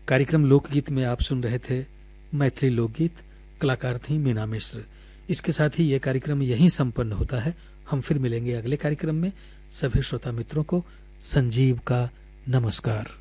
कार्यक्रम लोकगीत में आप सुन रहे थे मैथिली लोकगीत, कलाकार थी मीना मिश्र। इसके साथ ही ये कार्यक्रम यहीं संपन्न होता है। हम फिर मिलेंगे अगले कार्यक्रम में। सभी श्रोता मित्रों को संजीव का नमस्कार।